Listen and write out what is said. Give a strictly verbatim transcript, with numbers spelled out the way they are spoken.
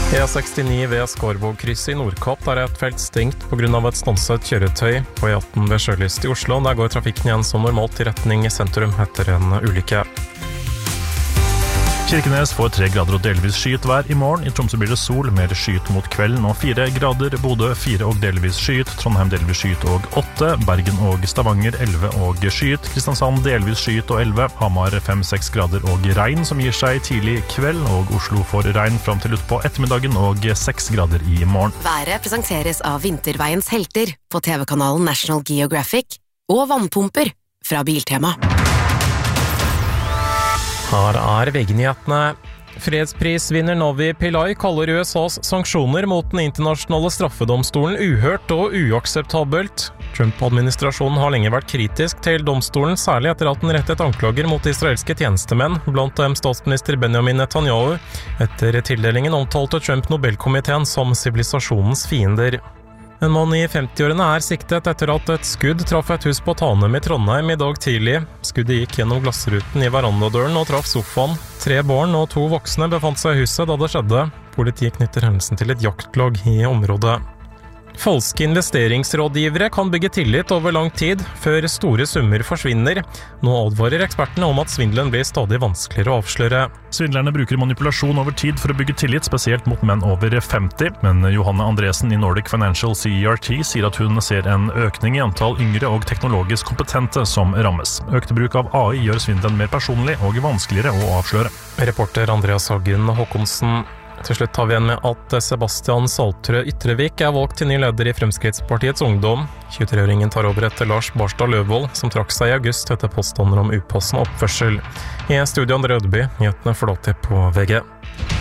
E sekstini ved Skarvågkrysset i Nordkapp er et felt stengt på grunn av et stanset kjøretøy på E atten ved Sjølyst i Oslo. Der går trafikken igjen som normalt i retning sentrum etter en ulykke. Kirkenes får tre grader og delvis skyet vær i morgen. I Tromsø blir det sol, mer skyet mot kvelden og fire grader. Bodø fire og delvis skyet. Trondheim delvis skyet og åtte. Bergen og Stavanger elleve og skyet. Kristiansand delvis skyet og elleve. Hamar fem seks grader og regn som gir seg tidlig kveld. Og Oslo får regn fram til ut på ettermiddagen og seks grader i morgen. Været presenteres av Vinterveiens helter på T V-kanalen National Geographic og vannpumper fra Biltema. Her er V G-nyhetene. Fredsprisvinner Navi Pillay kaller U S A's sanksjoner mot den internasjonale straffedomstolen uhørt og uakseptabelt. Trump-administrasjonen har lenge vært kritisk til domstolen, særlig etter at den rettet anklager mot israelske tjenestemenn, blant dem statsminister Benjamin Netanyahu. Etter tildelingen omtalte Trump Nobelkomiteen som sivilisasjonens fiender. En mann i femti-årene er siktet etter at et skudd traff et hus på Tanem i Trondheim i dag tidlig. Skuddet gikk gjennom glassruten i verandadøren og traff sofaen. Tre barn og to voksne befant seg i huset da det skjedde. Politiet knytter hendelsen til et jaktlag i området. Falske investeringsrådgivere kan bygge tillit over lang tid, før store summer forsvinner. Nå advarer ekspertene om at svindelen blir stadig vanskeligere å avsløre. Svindlerne bruker manipulasjon over tid for å bygge tillit, spesielt mot menn over femti. Men Johanne Andresen i Nordic Financial C E R T sier at hun ser en økning i antall yngre og teknologisk kompetente som rammes. Økte bruk av A I gjør svindelen mer personlig og vanskeligere å avsløre. Reporter Andreas Hagen Håkonsen. Til slutt tar vi igjen med at Sebastian Saltrø Ytrevik er valgt til ny leder i Fremskrittspartiets Ungdom. tjuetre-åringen tar over etter Lars Barstad Løvold, som trakk seg i august etter påstander om upassende oppførsel. I studio Andre Ødeby, nyhetene forlater på V G.